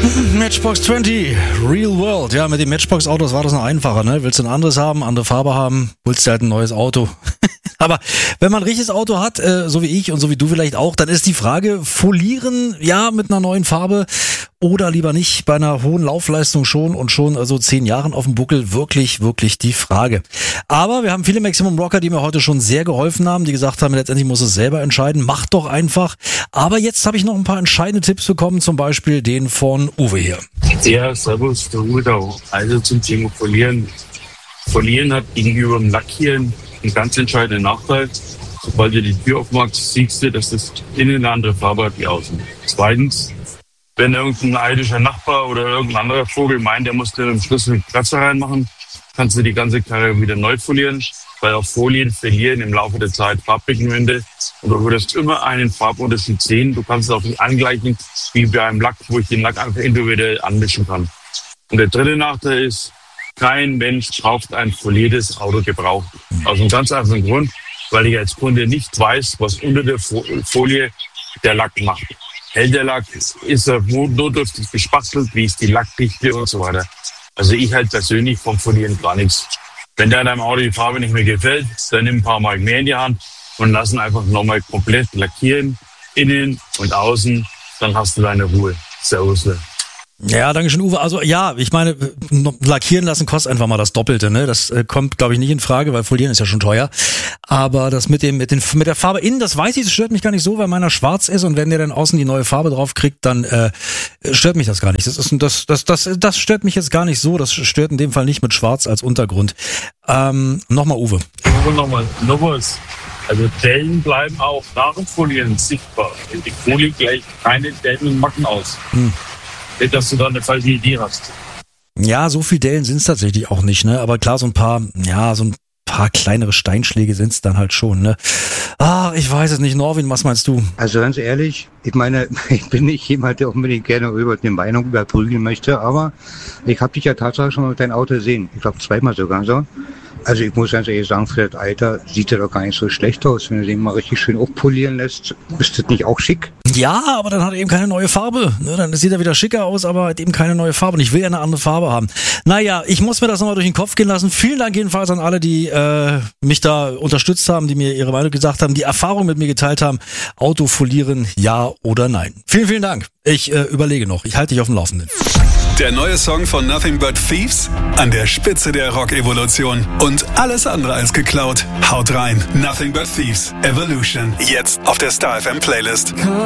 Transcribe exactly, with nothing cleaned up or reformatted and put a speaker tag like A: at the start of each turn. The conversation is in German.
A: Matchbox zwanzig, Real World. Ja, mit den Matchbox-Autos war das noch einfacher, ne? Willst du ein anderes haben, andere Farbe haben, holst du halt ein neues Auto. Aber wenn man ein richtiges Auto hat, äh, so wie ich und so wie du vielleicht auch, dann ist die Frage, folieren, ja, mit einer neuen Farbe oder lieber nicht, bei einer hohen Laufleistung schon und schon also zehn Jahren auf dem Buckel, wirklich, wirklich die Frage. Aber wir haben viele Maximum Rocker, die mir heute schon sehr geholfen haben, die gesagt haben, letztendlich muss es selber entscheiden, mach doch einfach. Aber jetzt habe ich noch ein paar entscheidende Tipps bekommen, zum Beispiel den von Uwe hier.
B: Ja, servus, der Uwe da. Also zum Thema Folieren. Folieren hat gegenüber dem Lackieren einen ganz entscheidenden Nachteil. Sobald du die Tür aufmachst, siehst du, dass das innen eine andere Farbe hat wie außen. Zweitens, wenn irgendein neidischer Nachbar oder irgendein anderer Vogel meint, der muss dir im Schlüssel Kratzer reinmachen, kannst du die ganze Karre wieder neu folieren, weil auch Folien verlieren im Laufe der Zeit Farbpigmente und du würdest immer einen Farbunterschied sehen. Du kannst es auch nicht angleichen wie bei einem Lack, wo ich den Lack einfach individuell anmischen kann. Und der dritte Nachteil ist, kein Mensch kauft ein foliertes Auto gebraucht. Aus einem ganz einfachen Grund, weil ich als Kunde nicht weiß, was unter der Folie der Lack macht. Hält der Lack, ist er notdürftig bespachtelt, wie ist die Lackdichte und so weiter. Also ich halt persönlich vom Folieren gar nichts. Wenn dir deinem Auto die Farbe nicht mehr gefällt, dann nimm ein paar Mal mehr in die Hand und lass ihn einfach nochmal komplett lackieren, innen und außen, dann hast du deine Ruhe. Servus.
A: Ja, danke schön, Uwe. Also ja, ich meine, lackieren lassen kostet einfach mal das Doppelte, ne? Das äh, kommt, glaube ich, nicht in Frage, weil Folieren ist ja schon teuer. Aber das mit dem, mit den, mit der Farbe innen, das weiß ich, das stört mich gar nicht so, weil meiner schwarz ist und wenn der dann außen die neue Farbe drauf kriegt, dann äh, stört mich das gar nicht. Das ist, das, das, das, das stört mich jetzt gar nicht so. Das stört in dem Fall nicht mit Schwarz als Untergrund. Ähm, nochmal Uwe.
B: Uwe nochmal, noch was. Also Dellen bleiben auch nach dem Folieren sichtbar. Die Folie gleicht keine Dellen und Macken aus. Hm. Nicht, dass du da eine falsche Idee hast.
A: Ja, so viel Dellen sind es tatsächlich auch nicht, ne? Aber klar, so ein paar, ja, so ein paar kleinere Steinschläge sind es dann halt schon, ne? Ah, ich weiß es nicht. Norwin, was meinst du?
C: Also ganz ehrlich, ich meine, ich bin nicht jemand, der unbedingt gerne über die Meinung überprügeln möchte, aber ich habe dich ja tatsächlich schon mal mit deinem Auto gesehen. Ich glaube zweimal sogar so. Also ich muss ganz ehrlich sagen, für das Alter sieht er doch gar nicht so schlecht aus. Wenn du den mal richtig schön aufpolieren lässt, ist das nicht auch schick?
A: Ja, aber dann hat er eben keine neue Farbe. Ne? Dann sieht er wieder schicker aus, aber hat eben keine neue Farbe. Und ich will ja eine andere Farbe haben. Naja, ich muss mir das nochmal durch den Kopf gehen lassen. Vielen Dank jedenfalls an alle, die äh, mich da unterstützt haben, die mir ihre Meinung gesagt haben, die Erfahrung mit mir geteilt haben. Auto folieren, ja oder nein. Vielen, vielen Dank. Ich äh, überlege noch. Ich halte dich auf dem Laufenden.
D: Der neue Song von Nothing But Thieves an der Spitze der Rock-Evolution und alles andere als geklaut. Haut rein. Nothing But Thieves Evolution. Jetzt auf der Star F M Playlist.